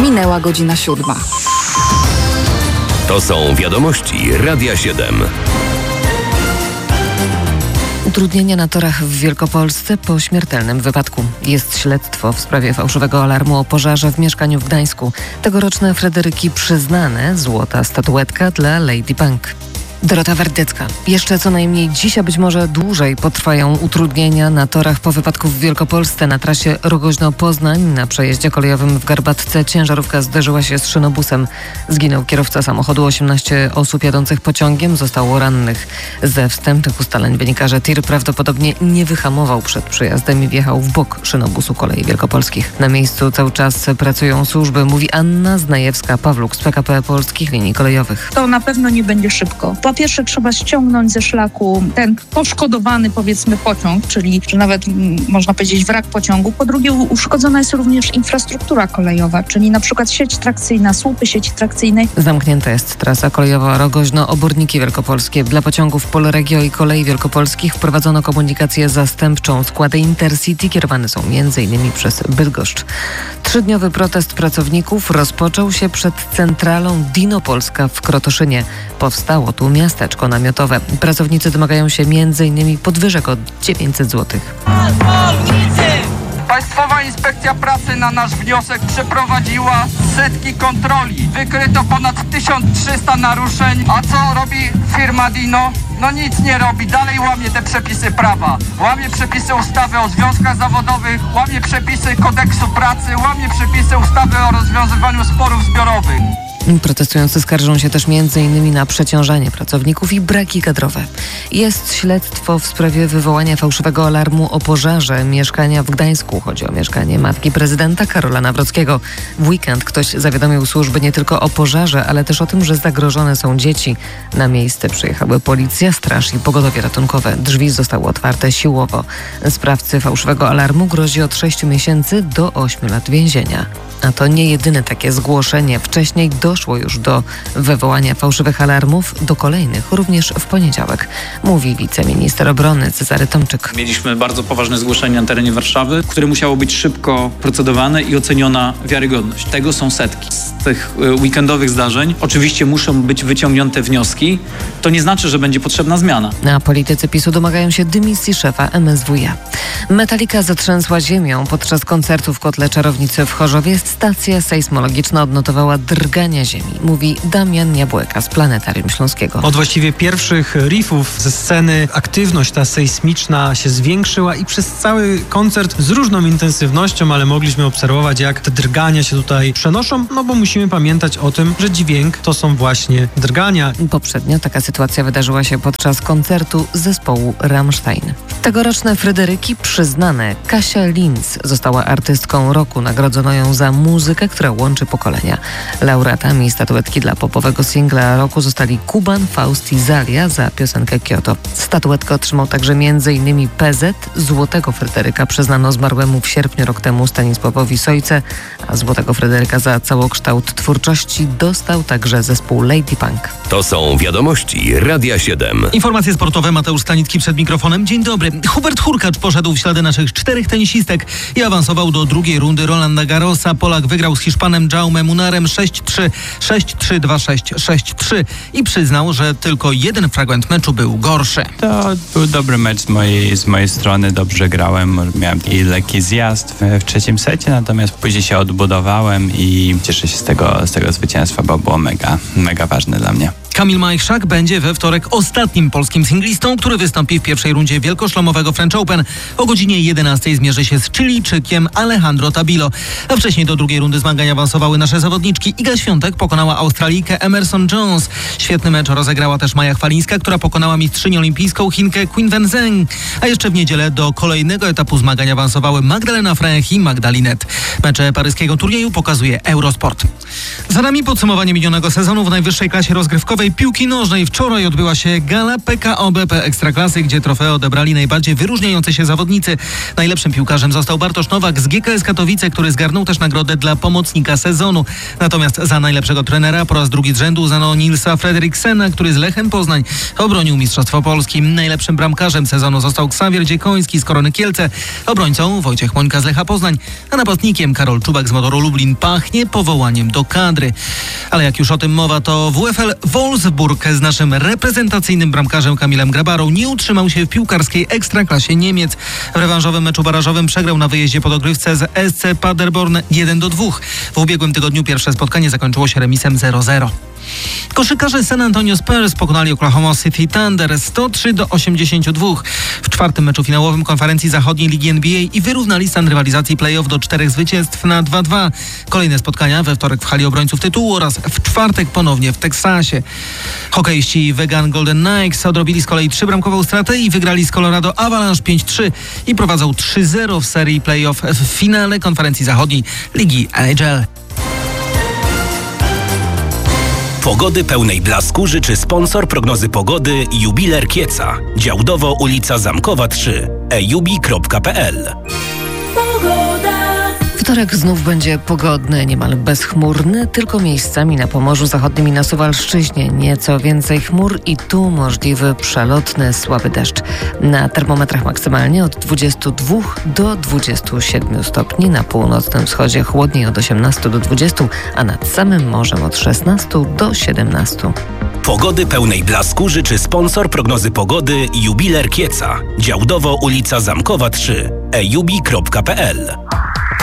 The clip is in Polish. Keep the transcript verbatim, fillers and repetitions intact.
Minęła godzina siódma. To są wiadomości Radia siedem. Utrudnienia na torach w Wielkopolsce po śmiertelnym wypadku. Jest śledztwo w sprawie fałszywego alarmu o pożarze w mieszkaniu w Gdańsku. Tegoroczne Fryderyki przyznane, złota statuetka dla Lady Punk. Dorota Wardecka. Jeszcze co najmniej dziś, a być może dłużej potrwają utrudnienia na torach po wypadku w Wielkopolsce na trasie Rogoźno-Poznań. Na przejeździe kolejowym w Garbatce ciężarówka zderzyła się z szynobusem. Zginął kierowca samochodu, osiemnaście osób jadących pociągiem zostało rannych. Ze wstępnych ustaleń wynika, że tir prawdopodobnie nie wyhamował przed przyjazdem i wjechał w bok szynobusu Kolei Wielkopolskich. Na miejscu cały czas pracują służby, mówi Anna Znajewska-Pawluk z P K P Polskich Linii Kolejowych. To na pewno nie będzie szybko. Po pierwsze trzeba ściągnąć ze szlaku ten poszkodowany, powiedzmy, pociąg, czyli że nawet m, można powiedzieć wrak pociągu. Po drugie uszkodzona jest również infrastruktura kolejowa, czyli na przykład sieć trakcyjna, słupy sieci trakcyjnej. Zamknięta jest trasa kolejowa Rogoźno-Oborniki Wielkopolskie. Dla pociągów Polregio i Kolei Wielkopolskich wprowadzono komunikację zastępczą. Składy Intercity kierowane są między innymi przez Bydgoszcz. Trzydniowy protest pracowników rozpoczął się przed centralą Dino Polska w Krotoszynie. Powstało tu miasteczko namiotowe. Pracownicy domagają się między innymi podwyżek o dziewięćset złotych. Państwowa Inspekcja Pracy na nasz wniosek przeprowadziła setki kontroli. Wykryto ponad tysiąc trzysta naruszeń. A co robi firma Dino? No nic nie robi. Dalej łamie te przepisy prawa. Łamie przepisy ustawy o związkach zawodowych, łamie przepisy kodeksu pracy, łamie przepisy ustawy o rozwiązywaniu sporów zbiorowych. Protestujący skarżą się też między innymi na przeciążanie pracowników i braki kadrowe. Jest śledztwo w sprawie wywołania fałszywego alarmu o pożarze mieszkania w Gdańsku. Chodzi o mieszkanie matki prezydenta Karola Nawrockiego. W weekend ktoś zawiadomił służby nie tylko o pożarze, ale też o tym, że zagrożone są dzieci. Na miejsce przyjechały policja, straż i pogotowie ratunkowe. Drzwi zostały otwarte siłowo. Sprawcy fałszywego alarmu grozi od sześciu miesięcy do ośmiu lat więzienia. A to nie jedyne takie zgłoszenie. Wcześniej doszło już do wywołania fałszywych alarmów, do kolejnych, również w poniedziałek, mówi wiceminister obrony Cezary Tomczyk. Mieliśmy bardzo poważne zgłoszenie na terenie Warszawy, które musiało być szybko procedowane i oceniona wiarygodność. Tego są setki. Z tych weekendowych zdarzeń oczywiście muszą być wyciągnięte wnioski. To nie znaczy, że będzie potrzebna zmiana. A politycy PiSu domagają się dymisji szefa M S W iA. Metallica zatrzęsła ziemią podczas koncertu w Kotle Czarownicy w Chorzowie. Stacja sejsmologiczna odnotowała drgania ziemi, mówi Damian Jabłeka z Planetarium Śląskiego. Od właściwie pierwszych riffów ze sceny aktywność ta sejsmiczna się zwiększyła i przez cały koncert z różną intensywnością, ale mogliśmy obserwować, jak te drgania się tutaj przenoszą, no bo musimy pamiętać o tym, że dźwięk to są właśnie drgania. Poprzednio taka sytuacja wydarzyła się podczas koncertu zespołu Rammstein. Tegoroczne Fryderyki przyznane. Kasia Linz została artystką roku. Nagrodzono ją za muzykę, która łączy pokolenia. Laureatami statuetki dla popowego singla roku zostali Kuban, Faust i Zalia za piosenkę Kyoto. Statuetkę otrzymał także m.in. P Z. Złotego Fryderyka przyznano zmarłemu w sierpniu rok temu Stanisławowi Sojce, a Złotego Fryderyka za całokształt twórczości dostał także zespół Lady Punk. To są wiadomości Radia siedem. Informacje sportowe. Mateusz Stanicki przed mikrofonem. Dzień dobry. Hubert Hurkacz poszedł w ślady naszych czterech tenisistek i awansował do drugiej rundy Rolanda Garrosa. Polak wygrał z Hiszpanem Jaume Munarem sześć trzy, sześć trzy, dwa sześć, sześć trzy i przyznał, że tylko jeden fragment meczu był gorszy. To był dobry mecz z mojej, z mojej strony. Dobrze grałem. Miałem i lekki zjazd w, w trzecim secie, natomiast później się odbudowałem i cieszę się z tego, z tego zwycięstwa, bo było mega, mega ważne dla mnie. Kamil Majchrzak będzie we wtorek ostatnim polskim singlistą, który wystąpi w pierwszej rundzie wielkoszlemowego French Open. O godzinie jedenastej zmierzy się z Chilijczykiem Alejandro Tabilo. A wcześniej do drugiej rundy zmagań awansowały nasze zawodniczki. Iga Świątek pokonała Australijkę Emerson Jones. Świetny mecz rozegrała też Maja Chwalińska, która pokonała mistrzynię olimpijską Chinkę Qin Wenzheng. A jeszcze w niedzielę do kolejnego etapu zmagań awansowały Magdalena Frech i Magdalinet. Mecze paryskiego turnieju pokazuje Eurosport. Za nami podsumowanie minionego sezonu w najwyższej klasie rozgrywkowej. sportowej piłki nożnej wczoraj odbyła się gala P K O B P Ekstraklasy, gdzie trofeo odebrali najbardziej wyróżniający się zawodnicy. Najlepszym piłkarzem został Bartosz Nowak z G K S Katowice, który zgarnął też nagrodę dla pomocnika sezonu. Natomiast za najlepszego trenera po raz drugi z rzędu uznano Nilsa Fredriksena, który z Lechem Poznań obronił Mistrzostwo Polski. Najlepszym bramkarzem sezonu został Ksawier Dziekoński z Korony Kielce, obrońcą Wojciech Mońka z Lecha Poznań, a napastnikiem Karol Czubak z Motoru Lublin. Pachnie powołaniem do kadry. Ale jak już o tym mowa, to W F L Wolfsburg z naszym reprezentacyjnym bramkarzem Kamilem Grabarą nie utrzymał się w piłkarskiej Ekstraklasie Niemiec. W rewanżowym meczu barażowym przegrał na wyjeździe po dogrywce z S C Paderborn jeden do dwóch. W ubiegłym tygodniu pierwsze spotkanie zakończyło się remisem zero zero. Koszykarze San Antonio Spurs pokonali Oklahoma City Thunder sto trzy do osiemdziesięciu dwóch w czwartym meczu finałowym konferencji zachodniej Ligi N B A i wyrównali stan rywalizacji play-off do czterech zwycięstw na dwa dwa. Kolejne spotkania we wtorek w hali obrońców tytułu oraz w czwartek ponownie w Teksasie. Hokeiści Vegan Golden Knights odrobili z kolei trzybramkową stratę i wygrali z Colorado Avalanche pięć trzy i prowadzą trzy zero w serii play-off w finale konferencji zachodniej Ligi N H L. Pogody pełnej blasku życzy sponsor prognozy pogody Jubiler Kieca. Działdowo ulica Zamkowa trzy. e jubi kropka p l. Wtorek znów będzie pogodny, niemal bezchmurny, tylko miejscami na Pomorzu Zachodnim i na Suwalszczyźnie nieco więcej chmur i tu możliwy przelotny słaby deszcz. Na termometrach maksymalnie od dwudziestu dwóch do dwudziestu siedmiu stopni, na północnym wschodzie chłodniej od osiemnastu do dwudziestu, a nad samym morzem od szesnastu do siedemnastu. Pogody pełnej blasku życzy sponsor prognozy pogody Jubiler Kieca. Działdowo ulica Zamkowa trzy. e jubi kropka p l.